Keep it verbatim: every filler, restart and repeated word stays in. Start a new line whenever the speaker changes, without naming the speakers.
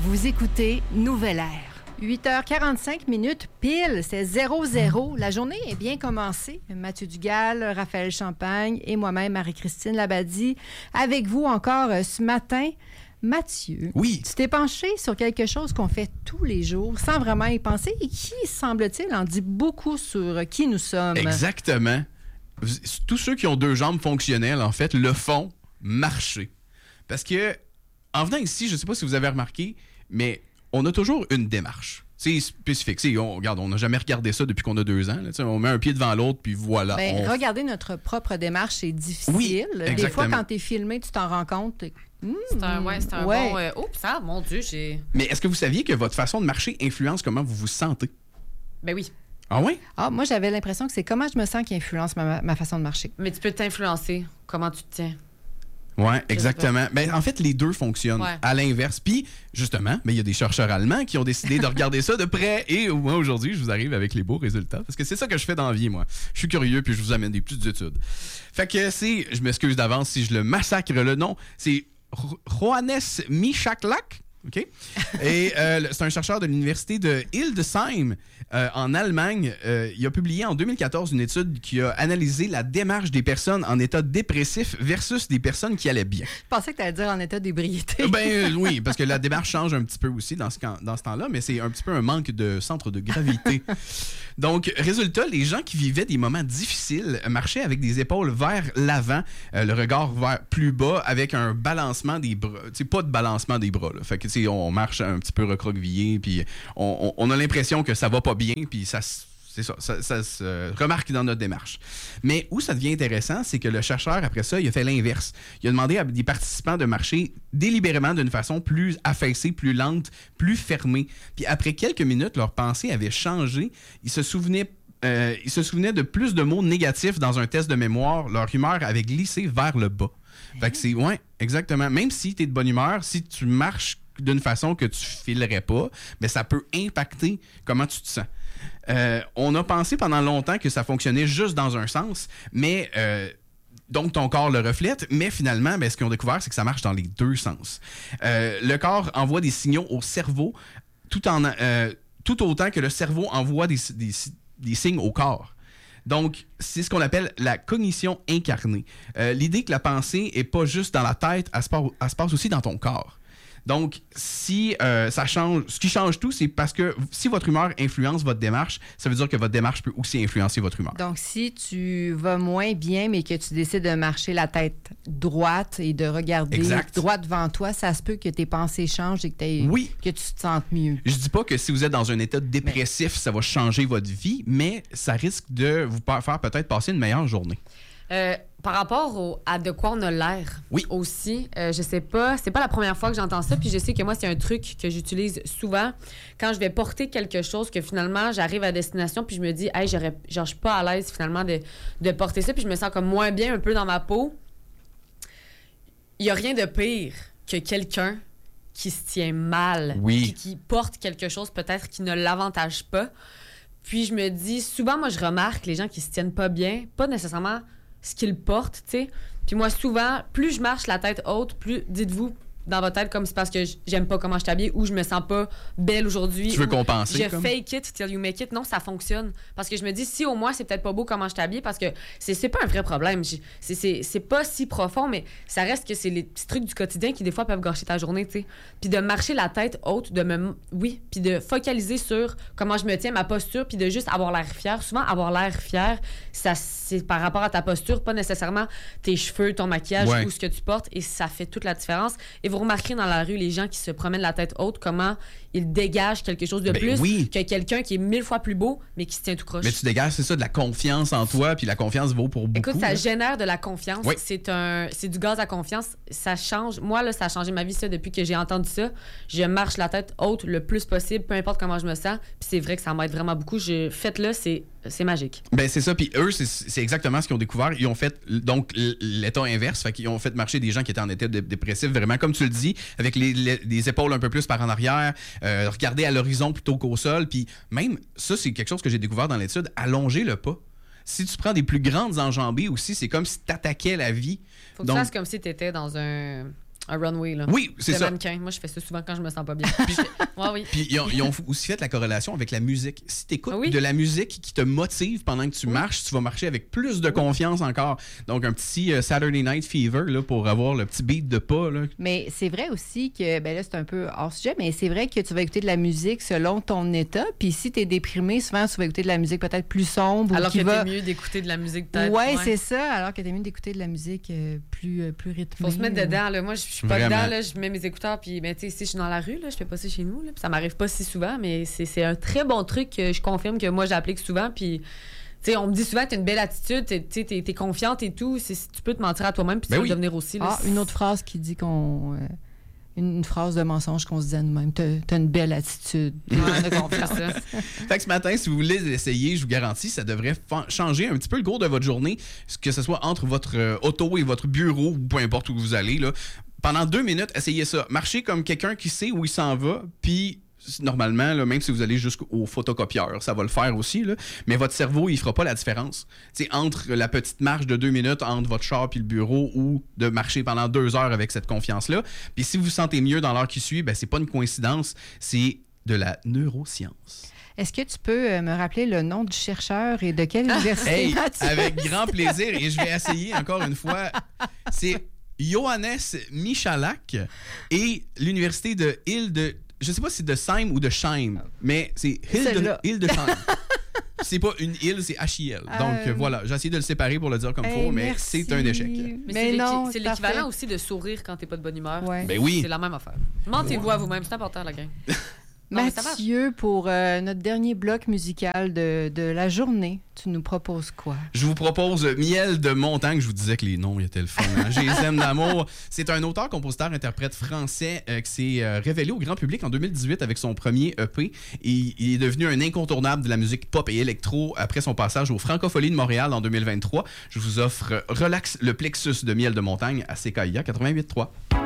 Vous écoutez Nouvelle Ère. huit heures quarante-cinq minutes pile, c'est zéro zéro. La journée est bien commencée. Mathieu Dugal, Raphaël Champagne et moi-même, Marie-Christine Labadie, avec vous encore ce matin. Mathieu,
oui.
Tu t'es penché sur quelque chose qu'on fait tous les jours sans vraiment y penser et qui, semble-t-il, en dit beaucoup sur qui nous sommes.
Exactement. Tous ceux qui ont deux jambes fonctionnelles, en fait, le font marcher. Parce que, en venant ici, je ne sais pas si vous avez remarqué, mais on a toujours une démarche. C'est spécifique. C'est, on, regarde, on n'a jamais regardé ça depuis qu'on a deux ans. Là, on met un pied devant l'autre, puis voilà.
Ben,
on...
Regarder notre propre démarche, c'est difficile.
Oui,
des fois, quand tu es filmé, tu t'en rends compte. Mmh,
c'est un, ouais, c'est un
ouais.
bon... Euh, oups, ça, mon Dieu, j'ai...
Mais est-ce que vous saviez que votre façon de marcher influence comment vous vous sentez?
Ben oui.
Ah oui?
Ah, moi, j'avais l'impression que c'est comment je me sens qui influence ma, ma façon de marcher.
Mais tu peux t'influencer. Comment tu te tiens.
Oui, exactement. Ben, en fait, les deux fonctionnent
ouais.
à l'inverse. Puis, justement, ben, il y a des chercheurs allemands qui ont décidé de regarder ça de près. Et moi, aujourd'hui, je vous arrive avec les beaux résultats. Parce que c'est ça que je fais dans la vie, moi. Je suis curieux, puis je vous amène des petites études. Fait que c'est, je m'excuse d'avance si je le massacre le nom, c'est Johannes Michaklak. OK? Et euh, c'est un chercheur de l'université de Hildesheim euh, en Allemagne. Euh, il a publié en deux mille quatorze une étude qui a analysé la démarche des personnes en état dépressif versus des personnes qui allaient bien.
Je pensais que tu allais dire en état d'ébriété.
Ben oui, parce que la démarche change un petit peu aussi dans ce, dans ce temps-là, mais c'est un petit peu un manque de centre de gravité. Donc, résultat, les gens qui vivaient des moments difficiles marchaient avec des épaules vers l'avant, euh, le regard vers plus bas, avec un balancement des bras. Tu sais, pas de balancement des bras, là. Fait que, tu sais, on marche un petit peu recroquevillé, puis on, on, on a l'impression que ça va pas bien, puis ça, c'est ça, ça, ça se remarque dans notre démarche. Mais où ça devient intéressant, c'est que le chercheur, après ça, il a fait l'inverse. Il a demandé à des participants de marcher délibérément d'une façon plus affaissée, plus lente, plus fermée. Puis après quelques minutes, leur pensée avait changé. Ils se souvenaient Euh, ils se souvenaient de plus de mots négatifs dans un test de mémoire. Leur humeur avait glissé vers le bas. Fait que c'est, ouais, exactement. Même si tu es de bonne humeur, si tu marches d'une façon que tu filerais pas, ben ça peut impacter comment tu te sens. Euh, on a pensé pendant longtemps que ça fonctionnait juste dans un sens, mais... Euh, donc, ton corps le reflète, mais finalement, ben, ce qu'ils ont découvert, c'est que ça marche dans les deux sens. Euh, le corps envoie des signaux au cerveau tout, en, euh, tout autant que le cerveau envoie des, des, des signes au corps. Donc, c'est ce qu'on appelle la cognition incarnée. Euh, l'idée que la pensée n'est pas juste dans la tête, elle se passe, elle se passe aussi dans ton corps. Donc, si euh, ça change, ce qui change tout, c'est parce que si votre humeur influence votre démarche, ça veut dire que votre démarche peut aussi influencer votre humeur.
Donc, si tu vas moins bien, mais que tu décides de marcher la tête droite et de regarder
exact.
droit devant toi, ça se peut que tes pensées changent et que, t'aies,
oui.
que tu te sentes mieux.
Je dis pas que si vous êtes dans un état dépressif, mais... ça va changer votre vie, mais ça risque de vous faire peut-être passer une meilleure journée.
Euh, par rapport au, à de quoi on a l'air
oui.
aussi, euh, je sais pas, c'est pas la première fois que j'entends ça, puis je sais que moi, c'est un truc que j'utilise souvent quand je vais porter quelque chose que finalement, j'arrive à destination, puis je me dis, hey, j'aurais, genre, je suis pas à l'aise finalement de, de porter ça, puis je me sens comme moins bien un peu dans ma peau. Il y a rien de pire que quelqu'un qui se tient mal,
oui.
puis qui porte quelque chose peut-être qui ne l'avantage pas. Puis je me dis, souvent, moi, je remarque les gens qui se tiennent pas bien, pas nécessairement ce qu'ils portent, tu sais. Puis moi, souvent, plus je marche la tête haute, plus, dites-vous, dans votre tête, comme c'est parce que j'aime pas comment je suis habillée ou je me sens pas belle aujourd'hui.
Tu veux compenser,
Je
comme?
fake it till you make it. Non, ça fonctionne. Parce que je me dis, si au moins, c'est peut-être pas beau comment je suis habillée, parce que c'est, c'est pas un vrai problème. C'est, c'est, c'est pas si profond, mais ça reste que c'est les petits trucs du quotidien qui, des fois, peuvent gâcher ta journée, tu sais. Puis de marcher la tête haute, de me... Oui, puis de focaliser sur comment je me tiens, ma posture, puis de juste avoir l'air fière. Souvent, avoir l'air fier, ça, c'est par rapport à ta posture, pas nécessairement tes cheveux, ton maquillage
ouais.
ou ce que tu portes, et ça fait toute la différence. Et vous remarquerez dans la rue, les gens qui se promènent la tête haute, comment ils dégagent quelque chose de
ben
plus
oui.
que quelqu'un qui est mille fois plus beau, mais qui se tient tout croche.
Mais tu dégages, c'est ça, de la confiance en toi, puis la confiance vaut pour beaucoup.
Écoute, ça
là.
génère de la confiance.
Oui.
C'est un, c'est du gaz à confiance. Ça change. Moi, là, ça a changé ma vie, ça, depuis que j'ai entendu ça. Je marche la tête haute le plus possible, peu importe comment je me sens. Puis c'est vrai que ça m'aide vraiment beaucoup. Je... Faites-le, c'est, c'est magique.
Ben c'est ça. Puis eux, c'est, c'est exactement ce qu'ils ont découvert. Ils ont fait, donc, l'état inverse. Fait qu'ils ont fait marcher des gens qui étaient en état dépressif, vraiment, comme tu le dis, avec les, les, les épaules un peu plus par en arrière, euh, regarder à l'horizon plutôt qu'au sol. Puis même, ça, c'est quelque chose que j'ai découvert dans l'étude, allonger le pas. Si tu prends des plus grandes enjambées aussi, c'est comme si tu attaquais la vie.
Faut que
donc,
tu fasses comme si tu étais dans un... Un runway, là.
Oui, c'est
Le
ça.
mannequin. Moi, je fais ça souvent quand je me sens pas bien. Puis, ouais, oui.
Puis ils ont, ils ont aussi fait la corrélation avec la musique. Si tu écoutes
oui.
de la musique qui te motive pendant que tu oui. marches, tu vas marcher avec plus de confiance encore. Donc, un petit euh, Saturday Night Fever là, pour avoir le petit beat de pas. Là.
Mais c'est vrai aussi que, ben là, c'est un peu hors sujet, mais c'est vrai que tu vas écouter de la musique selon ton état. Puis si tu es déprimé, souvent, tu vas écouter de la musique peut-être plus sombre.
Alors
ou qui
que
va...
t'es mieux d'écouter de la musique peut-être.
Ouais,
ouais,
c'est ça. Alors que t'es mieux d'écouter de la musique euh, plus, euh, plus rythmée.
Faut se mettre dedans. Là. Moi, je suis pas
Vraiment.
dedans. Là. Je mets mes écouteurs. Puis, ben, tu sais, si je suis dans la rue, là, je fais pas ça chez nous. Là, puis ça m'arrive pas si souvent, mais c'est, c'est un très bon truc que je confirme que moi, j'applique souvent. Puis, tu sais, on me dit souvent, t'as une belle attitude, t'es, t'es, t'es confiante et tout. C'est, tu peux te mentir à toi-même, puis
ben
tu vas
oui.
le devenir aussi. Là,
ah, une autre phrase qui dit qu'on. Euh, une, une phrase de mensonge qu'on se dit à nous-mêmes. T'as, t'as une belle attitude.
Ouais, de confiance.
Fait que ce matin, si vous voulez l'essayer, je vous garantis, ça devrait fa- changer un petit peu le cours de votre journée, que ce soit entre votre euh, auto et votre bureau, ou peu importe où vous allez. Là. Pendant deux minutes, essayez ça. Marchez comme quelqu'un qui sait où il s'en va, puis normalement, là, même si vous allez jusqu'au photocopieur, ça va le faire aussi, là, mais votre cerveau, il fera pas la différence. T'sais, entre la petite marche de deux minutes entre votre char et le bureau ou de marcher pendant deux heures avec cette confiance-là. Puis si vous vous sentez mieux dans l'heure qui suit, ben, c'est pas une coïncidence, c'est de la neuroscience.
Est-ce que tu peux euh, me rappeler le nom du chercheur et de quelle université?
Hey, avec grand plaisir, et je vais essayer encore une fois. C'est Johannes Michalak et l'université de Hilde. Je sais pas si c'est de Seim ou de Scheim, mais c'est Hilde, Hildesheim. C'est pas une île, c'est H I L. Donc euh... voilà, j'ai essayé de le séparer pour le dire comme il hey, faut, mais merci. C'est un échec.
Mais, mais c'est, non, c'est l'équivalent aussi de sourire quand t'es pas de bonne humeur.
Ouais. Ben oui.
C'est la même affaire. Mentez-vous ouais. à vous-même, c'est important la gang.
Non, Mathieu, pour euh, notre dernier bloc musical de, de la journée, tu nous proposes quoi?
Je vous propose Miel de Montagne. Je vous disais que les noms étaient le fun. Hein? Je les aime d'amour. C'est un auteur, compositeur, interprète français euh, qui s'est euh, révélé au grand public en deux mille dix-huit avec son premier E P. Et il est devenu un incontournable de la musique pop et électro après son passage aux Francopholies de Montréal en deux mille vingt-trois. Je vous offre Relax le plexus de Miel de Montagne à C K I A quatre-vingt-huit trois.